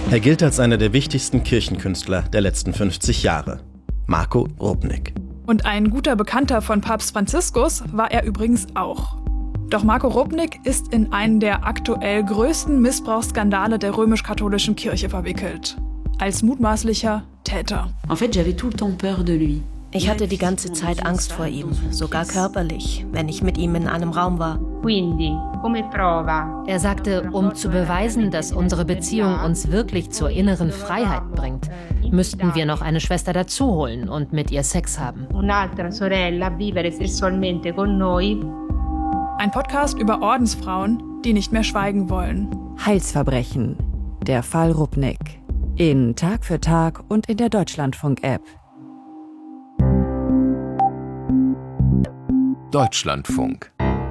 Er gilt als einer der wichtigsten Kirchenkünstler der letzten 50 Jahre. Marko Rupnik. Und ein guter Bekannter von Papst Franziskus war er übrigens auch. Doch Marko Rupnik ist in einen der aktuell größten Missbrauchsskandale der römisch-katholischen Kirche verwickelt. Als mutmaßlicher Täter. Ich hatte die ganze Zeit Angst vor ihm, sogar körperlich, wenn ich mit ihm in einem Raum war. Er sagte, um zu beweisen, dass unsere Beziehung uns wirklich zur inneren Freiheit bringt, müssten wir noch eine Schwester dazu holen und mit ihr Sex haben. Ein Podcast über Ordensfrauen, die nicht mehr schweigen wollen. Heilsverbrechen. Der Fall Rupnik. In Tag für Tag und in der Deutschlandfunk-App. Deutschlandfunk.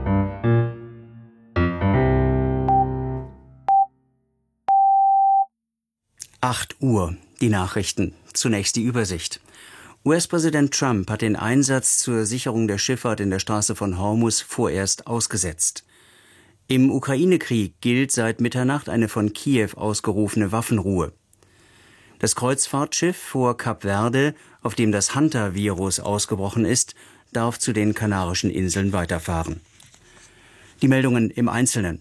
Acht Uhr, die Nachrichten. Zunächst die Übersicht. US-Präsident Trump hat den Einsatz zur Sicherung der Schifffahrt in der Straße von Hormuz vorerst ausgesetzt. Im Ukraine-Krieg gilt seit Mitternacht eine von Kiew ausgerufene Waffenruhe. Das Kreuzfahrtschiff vor Kap Verde, auf dem das Hunter-Virus ausgebrochen ist, darf zu den Kanarischen Inseln weiterfahren. Die Meldungen im Einzelnen.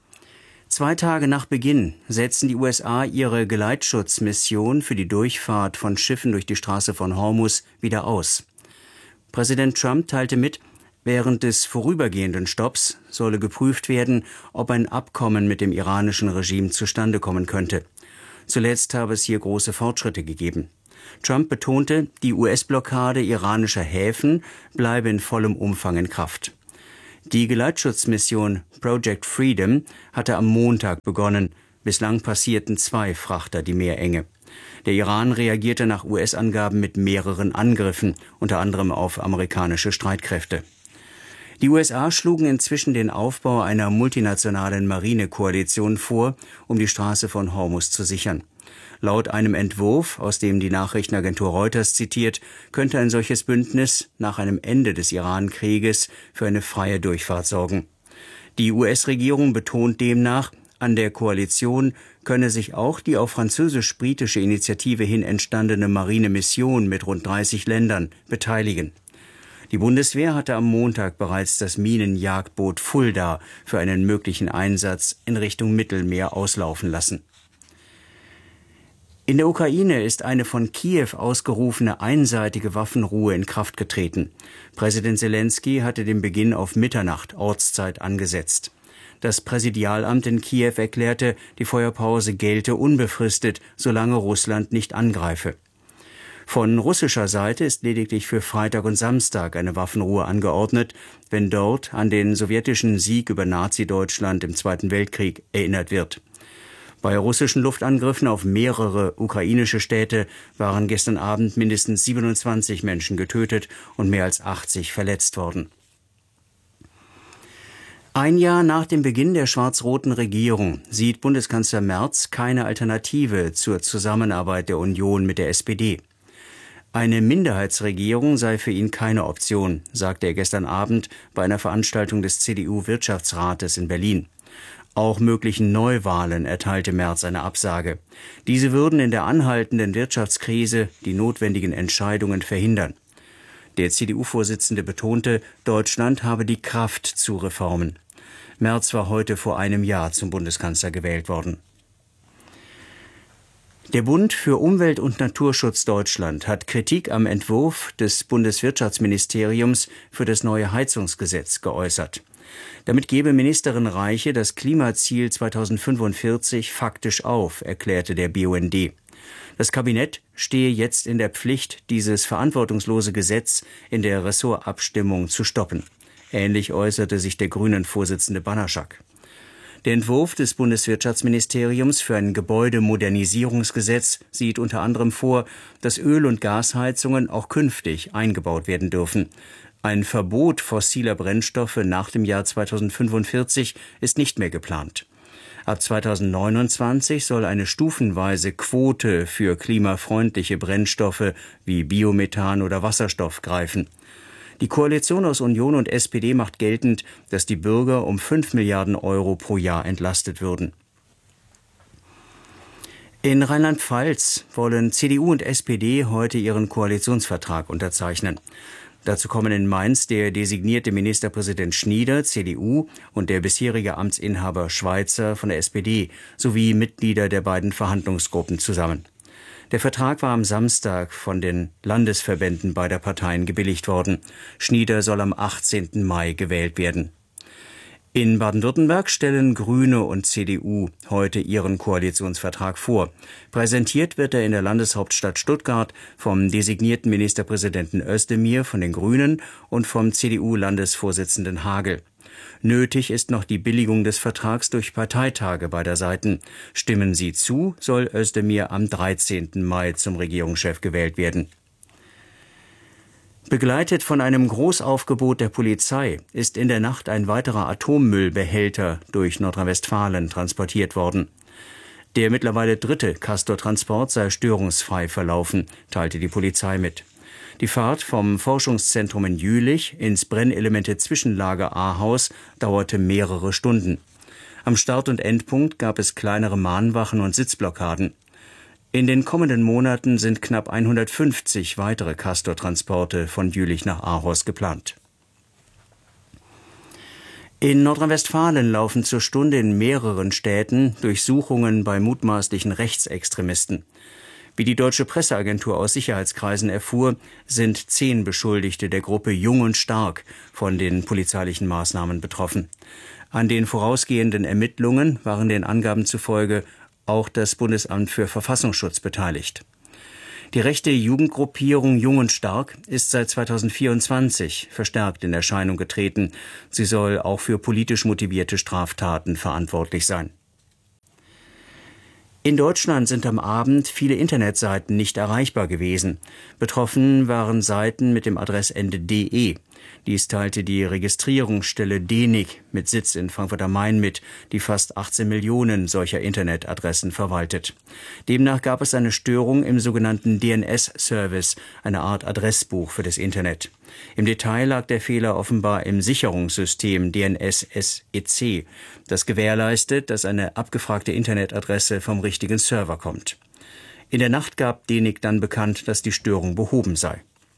2 Tage nach Beginn setzen die USA ihre Geleitschutzmission für die Durchfahrt von Schiffen durch die Straße von Hormuz wieder aus. Präsident Trump teilte mit, während des vorübergehenden Stopps solle geprüft werden, ob ein Abkommen mit dem iranischen Regime zustande kommen könnte. Zuletzt habe es hier große Fortschritte gegeben. Trump betonte, die US-Blockade iranischer Häfen bleibe in vollem Umfang in Kraft. Die Geleitschutzmission Project Freedom hatte am Montag begonnen. Bislang passierten 2 Frachter die Meerenge. Der Iran reagierte nach US-Angaben mit mehreren Angriffen, unter anderem auf amerikanische Streitkräfte. Die USA schlugen inzwischen den Aufbau einer multinationalen Marinekoalition vor, um die Straße von Hormuz zu sichern. Laut einem Entwurf, aus dem die Nachrichtenagentur Reuters zitiert, könnte ein solches Bündnis nach einem Ende des Iran-Krieges für eine freie Durchfahrt sorgen. Die US-Regierung betont demnach, an der Koalition könne sich auch die auf französisch-britische Initiative hin entstandene Marinemission mit rund 30 Ländern beteiligen. Die Bundeswehr hatte am Montag bereits das Minenjagdboot Fulda für einen möglichen Einsatz in Richtung Mittelmeer auslaufen lassen. In der Ukraine ist eine von Kiew ausgerufene einseitige Waffenruhe in Kraft getreten. Präsident Selenskyj hatte den Beginn auf Mitternacht Ortszeit angesetzt. Das Präsidialamt in Kiew erklärte, die Feuerpause gelte unbefristet, solange Russland nicht angreife. Von russischer Seite ist lediglich für Freitag und Samstag eine Waffenruhe angeordnet, wenn dort an den sowjetischen Sieg über Nazi-Deutschland im Zweiten Weltkrieg erinnert wird. Bei russischen Luftangriffen auf mehrere ukrainische Städte waren gestern Abend mindestens 27 Menschen getötet und mehr als 80 verletzt worden. Ein Jahr nach dem Beginn der schwarz-roten Regierung sieht Bundeskanzler Merz keine Alternative zur Zusammenarbeit der Union mit der SPD. Eine Minderheitsregierung sei für ihn keine Option, sagte er gestern Abend bei einer Veranstaltung des CDU-Wirtschaftsrates in Berlin. Auch möglichen Neuwahlen erteilte Merz eine Absage. Diese würden in der anhaltenden Wirtschaftskrise die notwendigen Entscheidungen verhindern. Der CDU-Vorsitzende betonte, Deutschland habe die Kraft zu Reformen. Merz war heute vor einem Jahr zum Bundeskanzler gewählt worden. Der Bund für Umwelt und Naturschutz Deutschland hat Kritik am Entwurf des Bundeswirtschaftsministeriums für das neue Heizungsgesetz geäußert. Damit gebe Ministerin Reiche das Klimaziel 2045 faktisch auf, erklärte der BUND. Das Kabinett stehe jetzt in der Pflicht, dieses verantwortungslose Gesetz in der Ressortabstimmung zu stoppen. Ähnlich äußerte sich der Grünen-Vorsitzende Banaschak. Der Entwurf des Bundeswirtschaftsministeriums für ein Gebäudemodernisierungsgesetz sieht unter anderem vor, dass Öl- und Gasheizungen auch künftig eingebaut werden dürfen. Ein Verbot fossiler Brennstoffe nach dem Jahr 2045 ist nicht mehr geplant. Ab 2029 soll eine stufenweise Quote für klimafreundliche Brennstoffe wie Biomethan oder Wasserstoff greifen. Die Koalition aus Union und SPD macht geltend, dass die Bürger um 5 Milliarden Euro pro Jahr entlastet würden. In Rheinland-Pfalz wollen CDU und SPD heute ihren Koalitionsvertrag unterzeichnen. Dazu kommen in Mainz der designierte Ministerpräsident Schnieder, CDU, und der bisherige Amtsinhaber Schweizer von der SPD sowie Mitglieder der beiden Verhandlungsgruppen zusammen. Der Vertrag war am Samstag von den Landesverbänden beider Parteien gebilligt worden. Schnieder soll am 18. Mai gewählt werden. In Baden-Württemberg stellen Grüne und CDU heute ihren Koalitionsvertrag vor. Präsentiert wird er in der Landeshauptstadt Stuttgart vom designierten Ministerpräsidenten Özdemir von den Grünen und vom CDU-Landesvorsitzenden Hagel. Nötig ist noch die Billigung des Vertrags durch Parteitage beider Seiten. Stimmen sie zu, soll Özdemir am 13. Mai zum Regierungschef gewählt werden. Begleitet von einem Großaufgebot der Polizei ist in der Nacht ein weiterer Atommüllbehälter durch Nordrhein-Westfalen transportiert worden. Der mittlerweile 3. Castor-Transport sei störungsfrei verlaufen, teilte die Polizei mit. Die Fahrt vom Forschungszentrum in Jülich ins Brennelemente-Zwischenlager Ahaus dauerte mehrere Stunden. Am Start- und Endpunkt gab es kleinere Mahnwachen und Sitzblockaden. In den kommenden Monaten sind knapp 150 weitere Castor-Transporte von Jülich nach Ahaus geplant. In Nordrhein-Westfalen laufen zur Stunde in mehreren Städten Durchsuchungen bei mutmaßlichen Rechtsextremisten. Wie die deutsche Presseagentur aus Sicherheitskreisen erfuhr, sind 10 Beschuldigte der Gruppe Jung und Stark von den polizeilichen Maßnahmen betroffen. An den vorausgehenden Ermittlungen waren den Angaben zufolge auch das Bundesamt für Verfassungsschutz beteiligt. Die rechte Jugendgruppierung Jung und Stark ist seit 2024 verstärkt in Erscheinung getreten. Sie soll auch für politisch motivierte Straftaten verantwortlich sein. In Deutschland sind am Abend viele Internetseiten nicht erreichbar gewesen. Betroffen waren Seiten mit dem Adressende .de. Dies teilte die Registrierungsstelle DENIC mit Sitz in Frankfurt am Main mit, die fast 18 Millionen solcher Internetadressen verwaltet. Demnach gab es eine Störung im sogenannten DNS-Service, eine Art Adressbuch für das Internet. Im Detail lag der Fehler offenbar im Sicherungssystem DNS-SEC, das gewährleistet, dass eine abgefragte Internetadresse vom richtigen Server kommt. In der Nacht gab DENIC dann bekannt, dass die Störung behoben sei.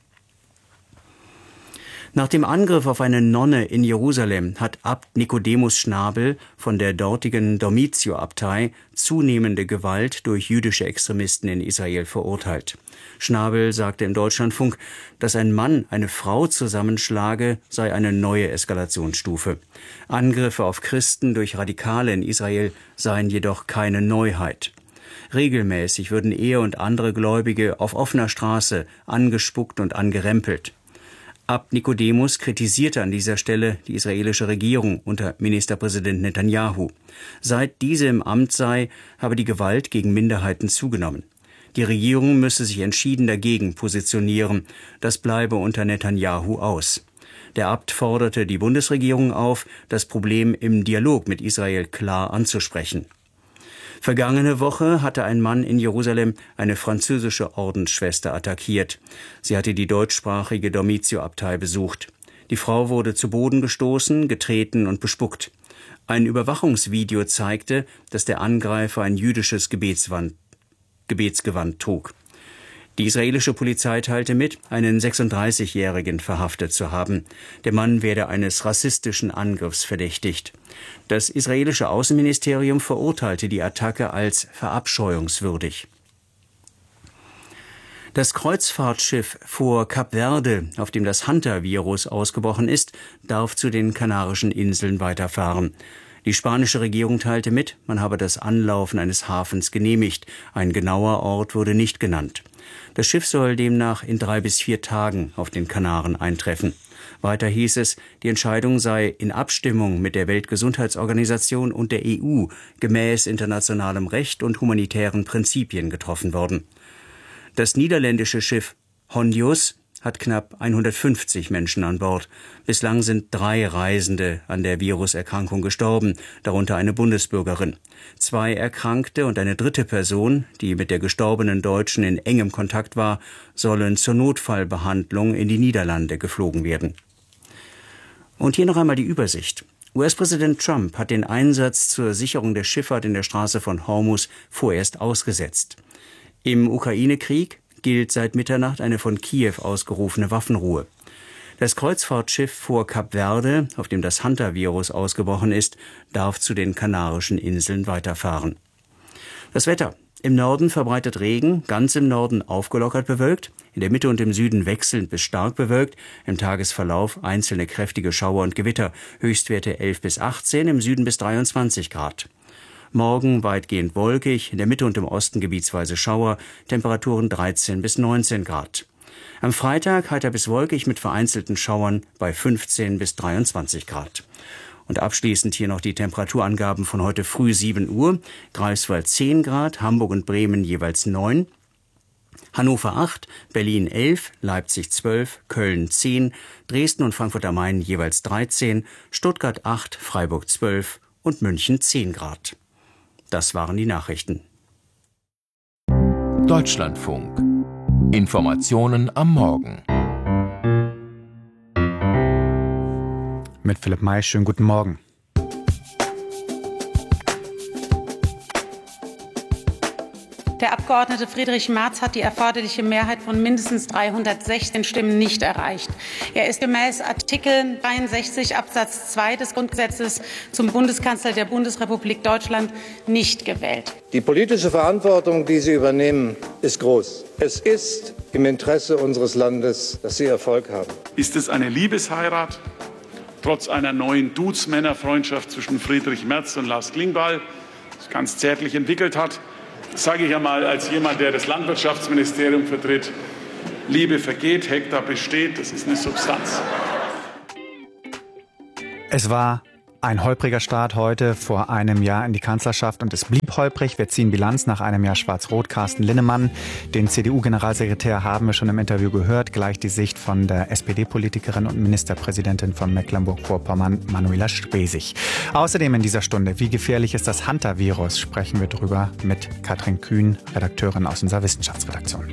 Nach dem Angriff auf eine Nonne in Jerusalem hat Abt Nikodemus Schnabel von der dortigen Dormitio-Abtei zunehmende Gewalt durch jüdische Extremisten in Israel verurteilt. Schnabel sagte im Deutschlandfunk, dass ein Mann eine Frau zusammenschlage, sei eine neue Eskalationsstufe. Angriffe auf Christen durch Radikale in Israel seien jedoch keine Neuheit. Regelmäßig würden er und andere Gläubige auf offener Straße angespuckt und angerempelt. Abt Nikodemus kritisierte an dieser Stelle die israelische Regierung unter Ministerpräsident Netanyahu. Seit diese im Amt sei, habe die Gewalt gegen Minderheiten zugenommen. Die Regierung müsse sich entschieden dagegen positionieren. Das bleibe unter Netanyahu aus. Der Abt forderte die Bundesregierung auf, das Problem im Dialog mit Israel klar anzusprechen. Vergangene Woche hatte ein Mann in Jerusalem eine französische Ordensschwester attackiert. Sie hatte die deutschsprachige Dormitio-Abtei besucht. Die Frau wurde zu Boden gestoßen, getreten und bespuckt. Ein Überwachungsvideo zeigte, dass der Angreifer ein jüdisches Gebetsgewand trug. Die israelische Polizei teilte mit, einen 36-Jährigen verhaftet zu haben. Der Mann werde eines rassistischen Angriffs verdächtigt. Das israelische Außenministerium verurteilte die Attacke als verabscheuungswürdig. Das Kreuzfahrtschiff vor Kap Verde, auf dem das Hunter-Virus ausgebrochen ist, darf zu den Kanarischen Inseln weiterfahren. Die spanische Regierung teilte mit, man habe das Anlaufen eines Hafens genehmigt. Ein genauer Ort wurde nicht genannt. Das Schiff soll demnach in 3 bis 4 Tagen auf den Kanaren eintreffen. Weiter hieß es, die Entscheidung sei in Abstimmung mit der Weltgesundheitsorganisation und der EU gemäß internationalem Recht und humanitären Prinzipien getroffen worden. Das niederländische Schiff Hondius hat knapp 150 Menschen an Bord. Bislang sind 3 Reisende an der Viruserkrankung gestorben, darunter eine Bundesbürgerin. 2 Erkrankte und eine 3. Person, die mit der gestorbenen Deutschen in engem Kontakt war, sollen zur Notfallbehandlung in die Niederlande geflogen werden. Und hier noch einmal die Übersicht. US-Präsident Trump hat den Einsatz zur Sicherung der Schifffahrt in der Straße von Hormuz vorerst ausgesetzt. Im Ukraine-Krieg gilt seit Mitternacht eine von Kiew ausgerufene Waffenruhe. Das Kreuzfahrtschiff vor Kap Verde, auf dem das Hunter-Virus ausgebrochen ist, darf zu den Kanarischen Inseln weiterfahren. Das Wetter. Im Norden verbreitet Regen, ganz im Norden aufgelockert bewölkt, in der Mitte und im Süden wechselnd bis stark bewölkt, im Tagesverlauf einzelne kräftige Schauer und Gewitter, Höchstwerte 11 bis 18, im Süden bis 23 Grad. Morgen weitgehend wolkig, in der Mitte und im Osten gebietsweise Schauer, Temperaturen 13 bis 19 Grad. Am Freitag heiter bis wolkig mit vereinzelten Schauern bei 15 bis 23 Grad. Und abschließend hier noch die Temperaturangaben von heute früh 7 Uhr. Greifswald 10 Grad, Hamburg und Bremen jeweils 9. Hannover 8, Berlin 11, Leipzig 12, Köln 10, Dresden und Frankfurt am Main jeweils 13, Stuttgart 8, Freiburg 12 und München 10 Grad. Das waren die Nachrichten. Deutschlandfunk. Informationen am Morgen. Mit Philipp May, schönen guten Morgen. Der Abgeordnete Friedrich Merz hat die erforderliche Mehrheit von mindestens 316 Stimmen nicht erreicht. Er ist gemäß Artikel 63 Absatz 2 des Grundgesetzes zum Bundeskanzler der Bundesrepublik Deutschland nicht gewählt. Die politische Verantwortung, die Sie übernehmen, ist groß. Es ist im Interesse unseres Landes, dass Sie Erfolg haben. Ist es eine Liebesheirat? Trotz einer neuen Dudes-Männerfreundschaft zwischen Friedrich Merz und Lars Klingbeil, das ganz zärtlich entwickelt hat, sage ich einmal als jemand, der das Landwirtschaftsministerium vertritt: Liebe vergeht, Hektar besteht, das ist eine Substanz. Es war ein holpriger Start heute vor einem Jahr in die Kanzlerschaft und es blieb holprig. Wir ziehen Bilanz nach einem Jahr Schwarz-Rot. Carsten Linnemann, den CDU-Generalsekretär, haben wir schon im Interview gehört. Gleich die Sicht von der SPD-Politikerin und Ministerpräsidentin von Mecklenburg-Vorpommern, Manuela Schwesig. Außerdem in dieser Stunde: Wie gefährlich ist das Hunter-Virus? Sprechen wir drüber mit Katrin Kühn, Redakteurin aus unserer Wissenschaftsredaktion.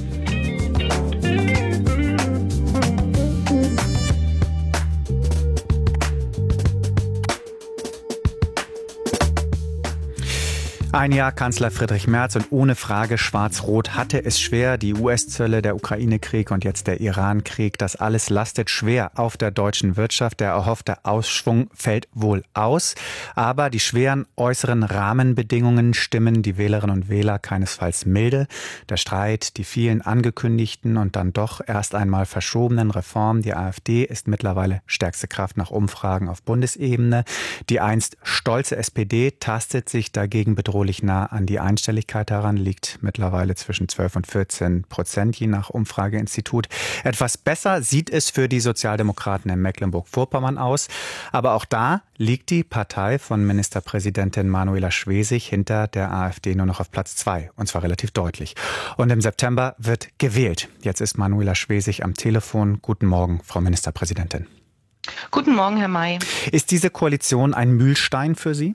Ein Jahr Kanzler Friedrich Merz und ohne Frage Schwarz-Rot hatte es schwer. Die US-Zölle, der Ukraine-Krieg und jetzt der Iran-Krieg, das alles lastet schwer auf der deutschen Wirtschaft. Der erhoffte Ausschwung fällt wohl aus. Aber die schweren äußeren Rahmenbedingungen stimmen die Wählerinnen und Wähler keinesfalls milde. Der Streit, die vielen angekündigten und dann doch erst einmal verschobenen Reformen. Die AfD ist mittlerweile stärkste Kraft nach Umfragen auf Bundesebene. Die einst stolze SPD tastet sich dagegen bedrohlich nah an die Einstelligkeit heran, liegt mittlerweile zwischen 12 und 14%, je nach Umfrageinstitut. Etwas besser sieht es für die Sozialdemokraten in Mecklenburg-Vorpommern aus. Aber auch da liegt die Partei von Ministerpräsidentin Manuela Schwesig hinter der AfD nur noch auf Platz 2. Und zwar relativ deutlich. Und im September wird gewählt. Jetzt ist Manuela Schwesig am Telefon. Guten Morgen, Frau Ministerpräsidentin. Guten Morgen, Herr May. Ist diese Koalition ein Mühlstein für Sie?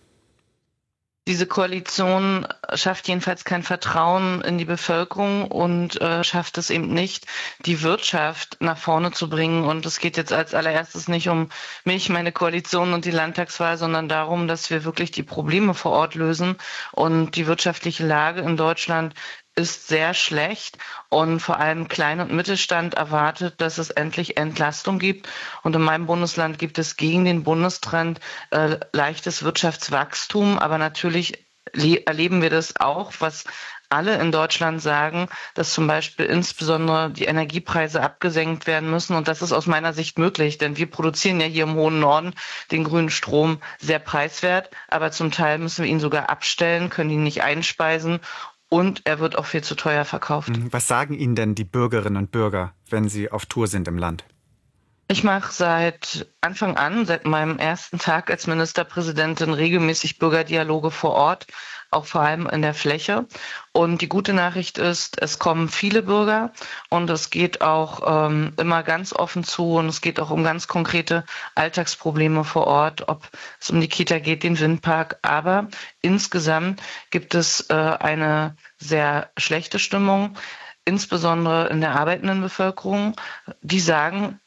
Diese Koalition schafft jedenfalls kein Vertrauen in die Bevölkerung und schafft es eben nicht, die Wirtschaft nach vorne zu bringen. Und es geht jetzt als allererstes nicht um mich, meine Koalition und die Landtagswahl, sondern darum, dass wir wirklich die Probleme vor Ort lösen. Und die wirtschaftliche Lage in Deutschland ist sehr schlecht und vor allem Klein- und Mittelstand erwartet, dass es endlich Entlastung gibt. Und in meinem Bundesland gibt es gegen den Bundestrend leichtes Wirtschaftswachstum. Aber natürlich erleben wir das auch, was alle in Deutschland sagen, dass zum Beispiel insbesondere die Energiepreise abgesenkt werden müssen. Und das ist aus meiner Sicht möglich, denn wir produzieren ja hier im hohen Norden den grünen Strom sehr preiswert. Aber zum Teil müssen wir ihn sogar abstellen, können ihn nicht einspeisen. Und er wird auch viel zu teuer verkauft. Was sagen Ihnen denn die Bürgerinnen und Bürger, wenn Sie auf Tour sind im Land? Ich mache seit Anfang an, seit meinem ersten Tag als Ministerpräsidentin, regelmäßig Bürgerdialoge vor Ort, auch vor allem in der Fläche. Und die gute Nachricht ist, es kommen viele Bürger und es geht auch immer ganz offen zu und es geht auch um ganz konkrete Alltagsprobleme vor Ort, ob es um die Kita geht, den Windpark. Aber insgesamt gibt es eine sehr schlechte Stimmung, insbesondere in der arbeitenden Bevölkerung. Die sagen,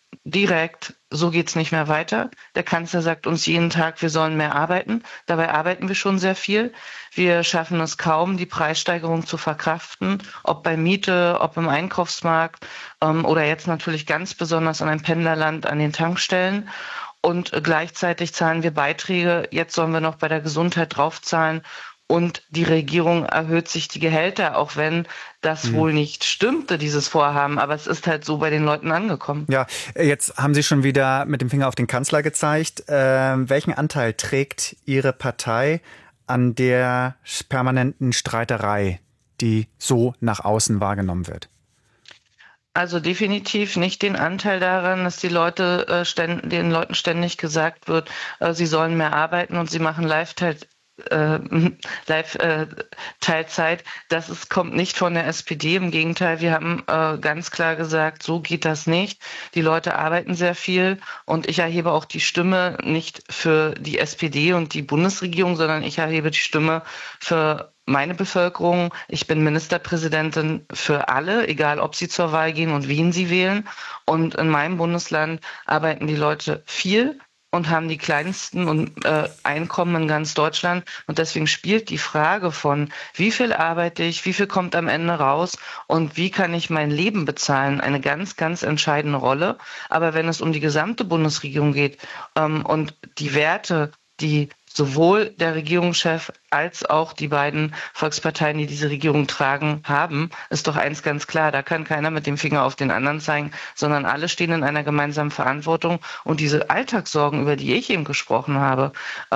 direkt, so geht's nicht mehr weiter. Der Kanzler sagt uns jeden Tag, wir sollen mehr arbeiten. Dabei arbeiten wir schon sehr viel. Wir schaffen es kaum, die Preissteigerung zu verkraften, ob bei Miete, ob im Einkaufsmarkt oder jetzt natürlich ganz besonders an einem Pendlerland an den Tankstellen. Und gleichzeitig zahlen wir Beiträge. Jetzt sollen wir noch bei der Gesundheit draufzahlen. Und die Regierung erhöht sich die Gehälter, auch wenn das wohl nicht stimmte, dieses Vorhaben. Aber es ist halt so bei den Leuten angekommen. Ja, jetzt haben Sie schon wieder mit dem Finger auf den Kanzler gezeigt. Welchen Anteil trägt Ihre Partei an der permanenten Streiterei, die so nach außen wahrgenommen wird? Also definitiv nicht den Anteil daran, dass den Leuten ständig gesagt wird, sie sollen mehr arbeiten und sie machen Teilzeit. Kommt nicht von der SPD. Im Gegenteil, wir haben ganz klar gesagt, so geht das nicht. Die Leute arbeiten sehr viel und ich erhebe auch die Stimme nicht für die SPD und die Bundesregierung, sondern ich erhebe die Stimme für meine Bevölkerung. Ich bin Ministerpräsidentin für alle, egal ob sie zur Wahl gehen und wen sie wählen. Und in meinem Bundesland arbeiten die Leute viel und haben die kleinsten Einkommen in ganz Deutschland. Und deswegen spielt die Frage von, wie viel arbeite ich, wie viel kommt am Ende raus und wie kann ich mein Leben bezahlen, eine ganz, ganz entscheidende Rolle. Aber wenn es um die gesamte Bundesregierung geht und die Werte, die sowohl der Regierungschef als auch die beiden Volksparteien, die diese Regierung tragen, haben, ist doch eins ganz klar. Da kann keiner mit dem Finger auf den anderen zeigen, sondern alle stehen in einer gemeinsamen Verantwortung. Und diese Alltagssorgen, über die ich eben gesprochen habe,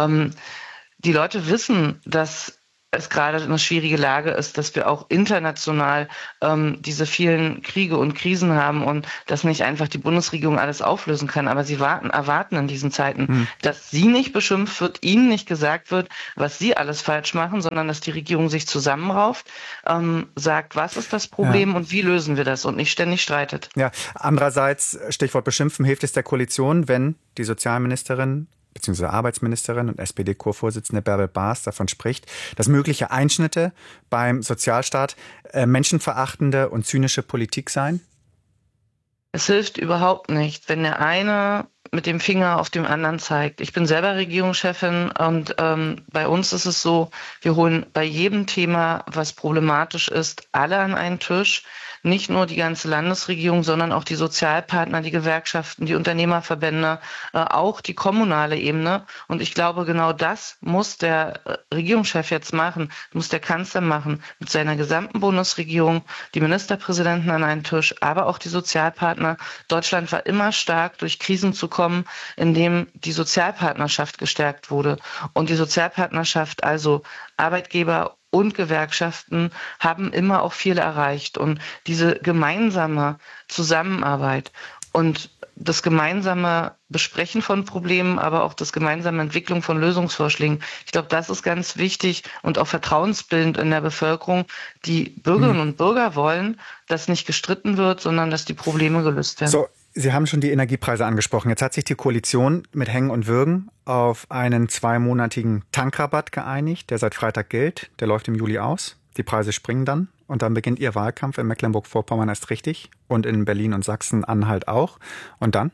die Leute wissen, dass es gerade eine schwierige Lage ist, dass wir auch international diese vielen Kriege und Krisen haben und dass nicht einfach die Bundesregierung alles auflösen kann. Aber sie erwarten in diesen Zeiten, dass sie nicht beschimpft wird, ihnen nicht gesagt wird, was sie alles falsch machen, sondern dass die Regierung sich zusammenrauft, sagt, was ist das Problem und wie lösen wir das und nicht ständig streitet. Ja, andererseits, Stichwort beschimpfen, hilft es der Koalition, wenn die Sozialministerin bzw. Arbeitsministerin und SPD-Chorvorsitzende Bärbel Baas davon spricht, dass mögliche Einschnitte beim Sozialstaat menschenverachtende und zynische Politik seien? Es hilft überhaupt nicht, wenn der eine mit dem Finger auf dem anderen zeigt. Ich bin selber Regierungschefin und bei uns ist es so, wir holen bei jedem Thema, was problematisch ist, alle an einen Tisch. Nicht nur die ganze Landesregierung, sondern auch die Sozialpartner, die Gewerkschaften, die Unternehmerverbände, auch die kommunale Ebene. Und ich glaube, genau das muss der Regierungschef jetzt machen, muss der Kanzler machen, mit seiner gesamten Bundesregierung, die Ministerpräsidenten an einen Tisch, aber auch die Sozialpartner. Deutschland war immer stark, durch Krisen zu kommen, indem die Sozialpartnerschaft gestärkt wurde. Und die Sozialpartnerschaft, also Arbeitgeber und Gewerkschaften, haben immer auch viel erreicht. Und diese gemeinsame Zusammenarbeit und das gemeinsame Besprechen von Problemen, aber auch das gemeinsame Entwicklung von Lösungsvorschlägen, ich glaube, das ist ganz wichtig und auch vertrauensbildend in der Bevölkerung. Die Bürgerinnen und Bürger wollen, dass nicht gestritten wird, sondern dass die Probleme gelöst werden. So, Sie haben schon die Energiepreise angesprochen. Jetzt hat sich die Koalition mit Hängen und Würgen auf einen 2-monatigen Tankrabatt geeinigt, der seit Freitag gilt. Der läuft im Juli aus. Die Preise springen dann und dann beginnt Ihr Wahlkampf in Mecklenburg-Vorpommern erst richtig und in Berlin und Sachsen-Anhalt auch. Und dann?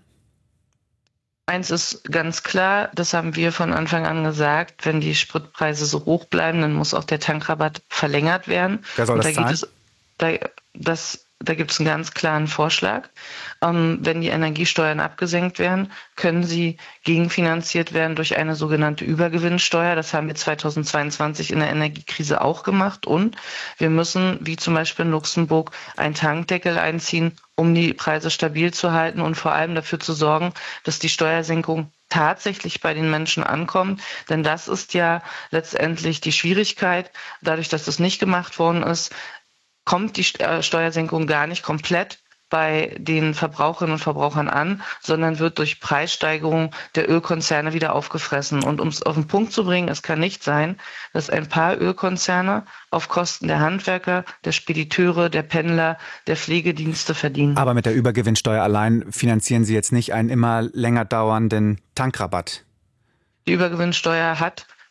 Eins ist ganz klar, das haben wir von Anfang an gesagt, wenn die Spritpreise so hoch bleiben, dann muss auch der Tankrabatt verlängert werden. Wer soll das zahlen? Da gibt es einen ganz klaren Vorschlag. Wenn die Energiesteuern abgesenkt werden, können sie gegenfinanziert werden durch eine sogenannte Übergewinnsteuer. Das haben wir 2022 in der Energiekrise auch gemacht. Und wir müssen, wie zum Beispiel in Luxemburg, einen Tankdeckel einziehen, um die Preise stabil zu halten und vor allem dafür zu sorgen, dass die Steuersenkung tatsächlich bei den Menschen ankommt. Denn das ist ja letztendlich die Schwierigkeit. Dadurch, dass das nicht gemacht worden ist, kommt die Steuersenkung gar nicht komplett bei den Verbraucherinnen und Verbrauchern an, sondern wird durch Preissteigerung der Ölkonzerne wieder aufgefressen. Und um es auf den Punkt zu bringen, es kann nicht sein, dass ein paar Ölkonzerne auf Kosten der Handwerker, der Spediteure, der Pendler, der Pflegedienste verdienen. Aber mit der Übergewinnsteuer allein finanzieren Sie jetzt nicht einen immer länger dauernden Tankrabatt. Die Übergewinnsteuer hat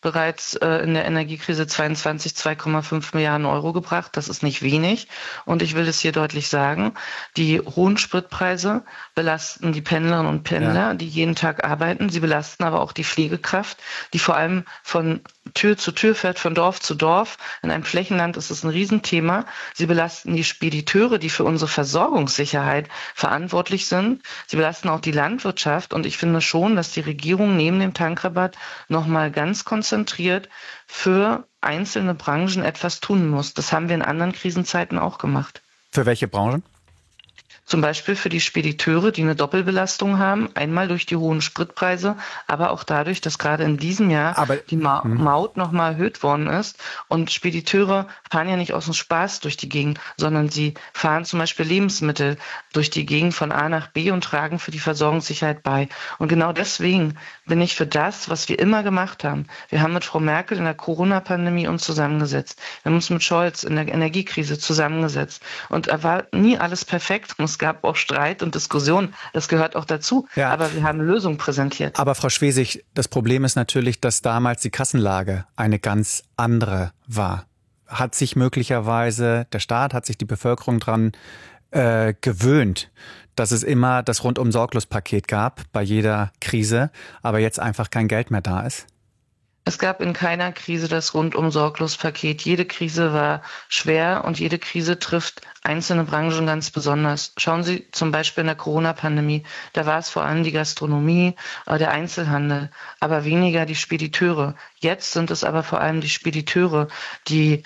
bereits in der Energiekrise 22 2,5 Milliarden Euro gebracht. Das ist nicht wenig. Und ich will es hier deutlich sagen, die hohen Spritpreise belasten die Pendlerinnen und Pendler, die jeden Tag arbeiten. Sie belasten aber auch die Pflegekraft, die vor allem von Tür zu Tür fährt, von Dorf zu Dorf. In einem Flächenland ist es ein Riesenthema. Sie belasten die Spediteure, die für unsere Versorgungssicherheit verantwortlich sind. Sie belasten auch die Landwirtschaft. Und ich finde schon, dass die Regierung neben dem Tankrabatt nochmal ganz konzentriert für einzelne Branchen etwas tun muss. Das haben wir in anderen Krisenzeiten auch gemacht. Für welche Branchen? Zum Beispiel für die Spediteure, die eine Doppelbelastung haben, einmal durch die hohen Spritpreise, aber auch dadurch, dass gerade in diesem Jahr die Maut nochmal erhöht worden ist. Und Spediteure fahren ja nicht aus dem Spaß durch die Gegend, sondern sie fahren zum Beispiel Lebensmittel durch die Gegend von A nach B und tragen für die Versorgungssicherheit bei. Und genau deswegen bin ich für das, was wir immer gemacht haben. Wir haben mit Frau Merkel in der Corona-Pandemie uns zusammengesetzt. Wir haben uns mit Scholz in der Energiekrise zusammengesetzt. Und da war nie alles perfekt. Es gab auch Streit und Diskussion, das gehört auch dazu, aber wir haben Lösungen präsentiert. Aber Frau Schwesig, das Problem ist natürlich, dass damals die Kassenlage eine ganz andere war. Hat sich möglicherweise, der Staat, hat sich die Bevölkerung dran gewöhnt, dass es immer das Rundum-Sorglos-Paket gab bei jeder Krise, aber jetzt einfach kein Geld mehr da ist? Es gab in keiner Krise das Rundum-Sorglos-Paket. Jede Krise war schwer und jede Krise trifft einzelne Branchen ganz besonders. Schauen Sie zum Beispiel in der Corona-Pandemie. Da war es vor allem die Gastronomie, der Einzelhandel, aber weniger die Spediteure. Jetzt sind es aber vor allem die Spediteure, die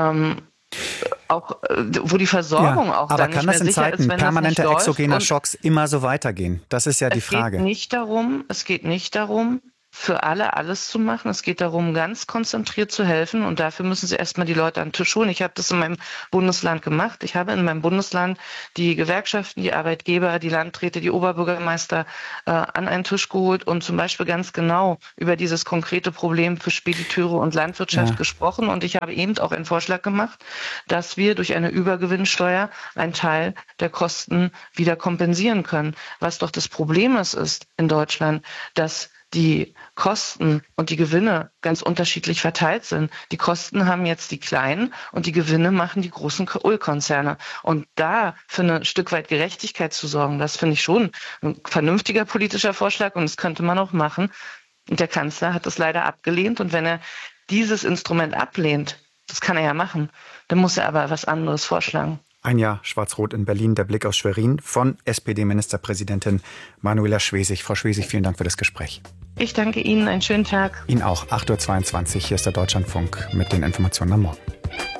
auch, wo die Versorgung auch dann nicht mehr sicher ist, wenn das nicht läuft. Aber kann das in Zeiten permanenter exogener Schocks immer so weitergehen? Das ist ja die Frage. Es geht nicht darum, für alle alles zu machen. Es geht darum, ganz konzentriert zu helfen. Und dafür müssen Sie erstmal die Leute an den Tisch holen. Ich habe das in meinem Bundesland gemacht. Ich habe in meinem Bundesland die Gewerkschaften, die Arbeitgeber, die Landräte, die Oberbürgermeister an einen Tisch geholt und zum Beispiel ganz genau über dieses konkrete Problem für Spediteure und Landwirtschaft gesprochen. Und ich habe eben auch einen Vorschlag gemacht, dass wir durch eine Übergewinnsteuer einen Teil der Kosten wieder kompensieren können. Was doch das Problem ist in Deutschland, dass die Kosten und die Gewinne ganz unterschiedlich verteilt sind. Die Kosten haben jetzt die Kleinen und die Gewinne machen die großen Ölkonzerne. Und da für ein Stück weit Gerechtigkeit zu sorgen, das finde ich schon ein vernünftiger politischer Vorschlag und das könnte man auch machen. Und der Kanzler hat das leider abgelehnt. Und wenn er dieses Instrument ablehnt, das kann er ja machen, dann muss er aber was anderes vorschlagen. Ein Jahr Schwarz-Rot in Berlin, der Blick aus Schwerin von SPD-Ministerpräsidentin Manuela Schwesig. Frau Schwesig, vielen Dank für das Gespräch. Ich danke Ihnen, einen schönen Tag. Ihnen auch, 8.22 Uhr, hier ist der Deutschlandfunk mit den Informationen am Morgen.